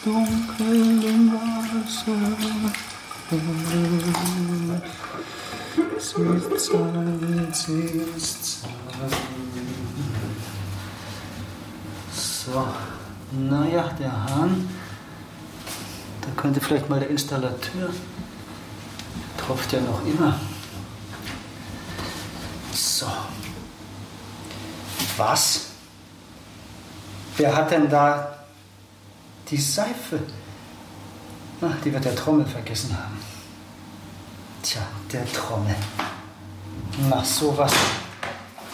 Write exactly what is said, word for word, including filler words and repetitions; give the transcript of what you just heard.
Dunkel im Wasser. Sie ist Zeit, sie ist Zeit. So, naja, der Hahn. Da könnte vielleicht mal der Installateur. Tropft ja noch immer. So. Was? Wer hat denn da die Seife? Ach, die wird der Trommel vergessen haben. Tja, der Trommel. Na, sowas.